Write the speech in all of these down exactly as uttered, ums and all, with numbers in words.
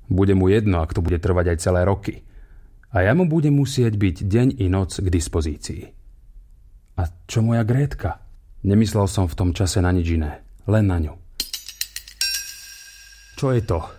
Bude mu jedno, ak to bude trvať aj celé roky. A ja mu budem musieť byť deň i noc k dispozícii. A čo moja Grétka? Nemyslel som v tom čase na nič iné. Len na ňu. Čo je to?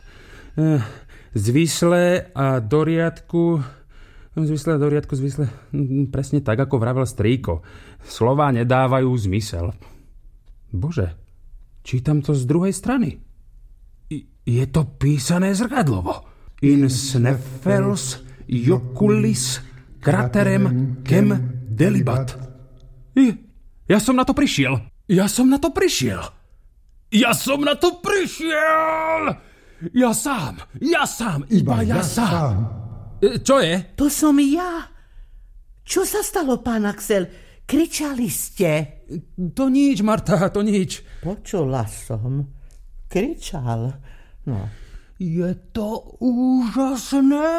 Zvislé a do riadku... Zvislé a do riadku, zvislé... Presne tak, ako vravel strýko. Slová nedávajú zmysel. Bože, čítam to z druhej strany. Je to písané zrkadlovo. In sneffels joculis craterem chem delibat. Ja som na to prišiel. Ja som na to prišiel. Ja som na to prišiel. Ja sám. Ja sám. Iba ja, ja sám. sám. Čo je? To som ja. Čo sa stalo, pán Axel? Kričali ste. To nič, Marta, to nič. Počula som. Kričal. No. Je to úžasné.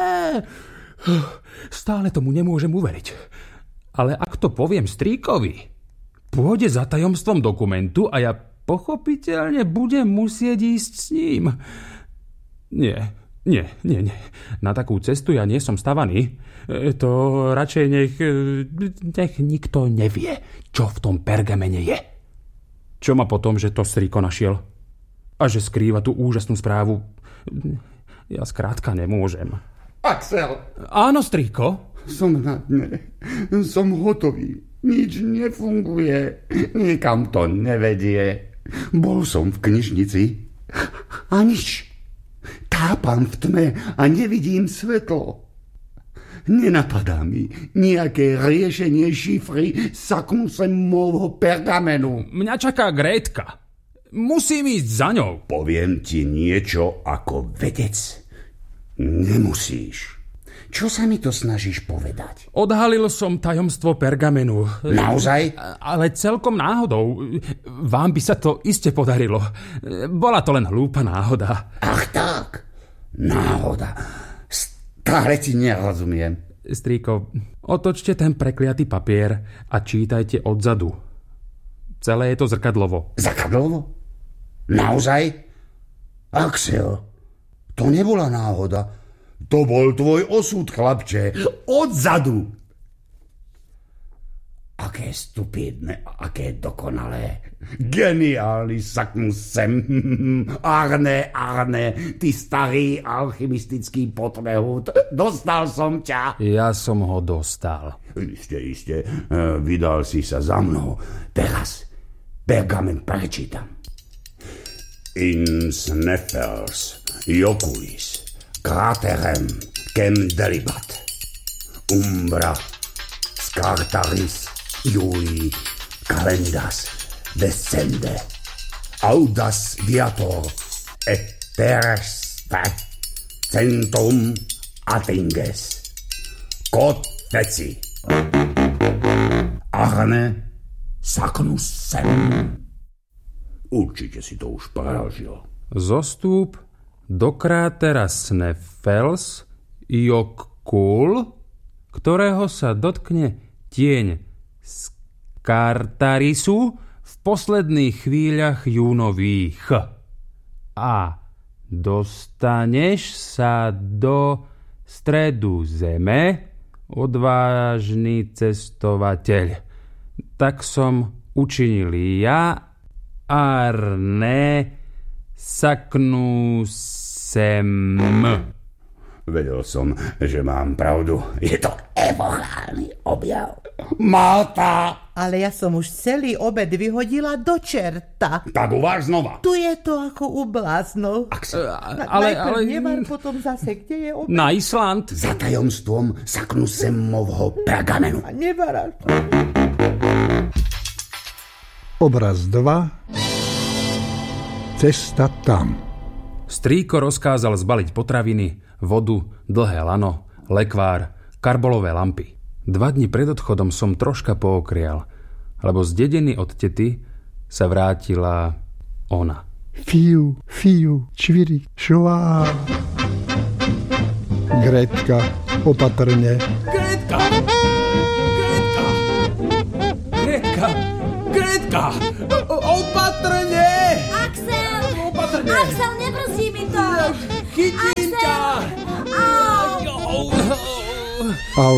Stále tomu nemôžem uveriť. Ale ak to poviem strýkovi, pôjde za tajomstvom dokumentu a ja pochopiteľne budem musieť ísť s ním. Nie, nie, nie, nie. Na takú cestu ja nie som stavaný. To radšej nech, nech nikto nevie, čo v tom pergamene je. Čo ma potom, že to strýko našiel? A že skrýva tú úžasnú správu? Ja skrátka nemôžem. Axel! Áno, strýko? Som na dne. Som hotový. Nič nefunguje. Nikam to nevedie. Bol som v knižnici a nič. Tápam v tme a nevidím svetlo. Nenapadá mi nejaké riešenie šifry Saknusemovho pergamenu. Mňa čaká Grétka. Musím ísť za ňou. Poviem ti niečo ako vedec. Nemusíš. Čo sa mi to snažíš povedať? Odhalil som tajomstvo pergamenu. Naozaj? Ale celkom náhodou. Vám by sa to iste podarilo. Bola to len hlúpa náhoda. Ach tak, náhoda. Stále ti nerozumiem. Strýko, otočte ten prekliatý papier a čítajte odzadu. Celé je to zrkadlovo. Zrkadlovo? Naozaj? Axel, to nebola náhoda. To bol tvoj osud, chlapče. Odzadu. Aké stupidné, aké dokonalé. Geniálny Saknusem. Arne, Arne, ty starý alchymistický potrehút. Dostal som ťa. Ja som ho dostal. Iste, iste. Vydal si sa za mnou. Teraz pergamen prečítam. In sneffels joculis craterem chem delibat. Umbra scartaris Iuli calendas descende. Audas viator et terrestre centrum atinges. Quod feci. Arne Saknusem. Určite si to už prežil. Zostúp do krátera Sneffels Jokul, ktorého sa dotkne tieň Skartarisu v posledných chvíľach júnových. A dostaneš sa do stredu zeme, odvážny cestovateľ. Tak som učinil ja, Arne Saknusem. Vedel som, že mám pravdu. Je to epochálny objav. Malta! Ale ja som už celý obed vyhodila do čerta. Tak uváž znova. Tu je to ako u bláznov. Na, ale, najprv ale... Nevar, potom zase, kde je obed? Na Island. Za tajomstvom Saknusemovho pergamenu. A Nevara. Obraz dva. Cesta tam. Strýko rozkázal zbaliť potraviny, vodu, dlhé lano, lekvár, karbolové lampy. Dva dni pred odchodom som troška pookrial, lebo z dediny od tety sa vrátila ona. Fiu, fiu, čviri, švá. Grétka, opatrne. Grétka! Grétka! Grétka! Grétka! Opatrne! Axel! Opatrne! Axel, nebrzdí mi to! Chytím Au.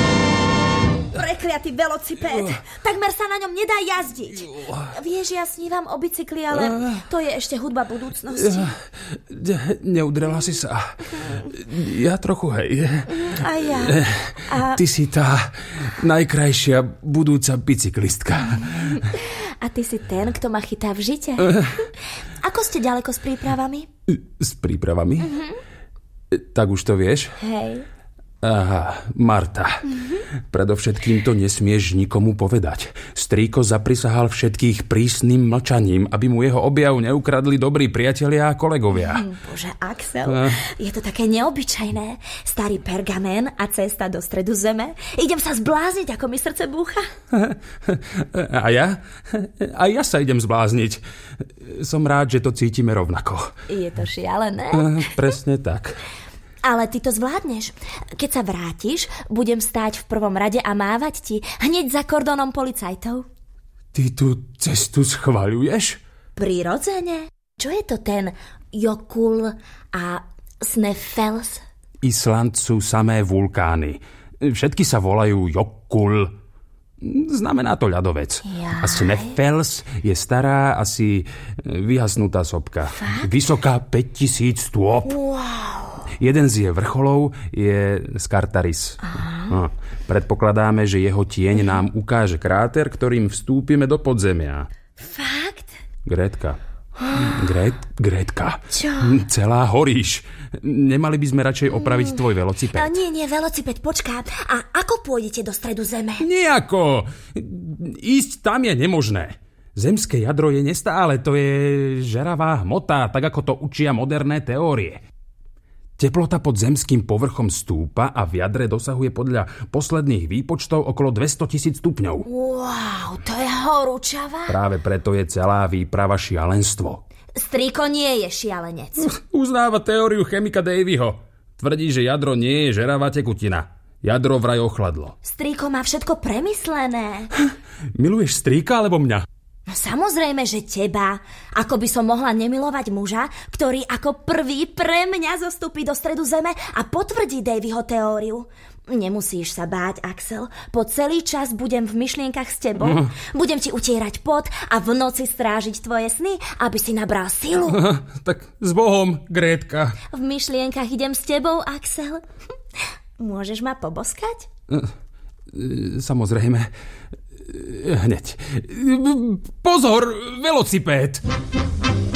Prekliatý velocipéd. Takmer sa na ňom nedá jazdiť. Vieš, ja snívam o bicykli, ale to je ešte hudba budúcnosti. Neudrela si sa. Ja trochu, hej. A ja. A... Ty si tá najkrajšia budúca bicyklistka. A ty si ten, kto ma chytá v žite. Ako ste ďaleko s prípravami? S prípravami? Uh-huh. Tak už to vieš? Hej. Aha, Marta. Mm-hmm. Predovšetkým to nesmieš nikomu povedať. Strýko zaprisahal všetkých prísnym mlčaním, aby mu jeho objav neukradli dobrí priatelia a kolegovia. Mm, bože, Axel, a... je to také neobyčajné. Starý pergamen a cesta do stredu zeme. Idem sa zblázniť, ako mi srdce búcha. A ja? A ja sa idem zblázniť. Som rád, že to cítime rovnako. Je to šialené. Presne tak. Ale ty to zvládneš. Keď sa vrátiš, budem stáť v prvom rade a mávať ti hneď za kordónom policajtov. Ty tú cestu schvaľuješ? Prirodzene. Čo je to ten Jokul a Sneffels? Island sú samé vulkány. Všetky sa volajú Jokul. Znamená to ľadovec. Jaj. A Sneffels je stará, asi vyhasnutá sopka. Fakt? Vysoká päťtisíc stôp. Wow. Jeden z jej vrcholov je Skartaris. No, predpokladáme, že jeho tieň nám ukáže kráter, ktorým vstúpime do podzemia. Fakt? Grétka. Grét, Grétka. Čo? Celá horíš. Nemali by sme radšej opraviť tvoj velociped? A nie, nie, velociped, počká. A ako pôjdete do stredu zeme? Nejako. Ísť tam je nemožné. Zemské jadro je nestále, to je žeravá hmota, tak ako to učia moderné teórie. Teplota pod zemským povrchom stúpa a v jadre dosahuje podľa posledných výpočtov okolo dvestotisíc stupňov. Wow, to je horúčava. Práve preto je celá výprava šialenstvo. Strýko nie je šialenec. Uznáva teóriu chemika Davyho. Tvrdí, že jadro nie je žeravá tekutina. Jadro vraj ochladlo. Strýko má všetko premyslené. Miluješ strýka alebo mňa? No samozrejme, že teba. Ako by som mohla nemilovať muža, ktorý ako prvý pre mňa zostúpi do stredu zeme a potvrdí Davyho teóriu. Nemusíš sa báť, Axel. Po celý čas budem v myšlienkach s tebou. Uh. Budem ti utierať pot a v noci strážiť tvoje sny, aby si nabral silu. Uh, tak s Bohom, Grétka. V myšlienkach idem s tebou, Axel. Môžeš ma poboskať? Uh, samozrejme. Hneď. Pozor, velocipéd!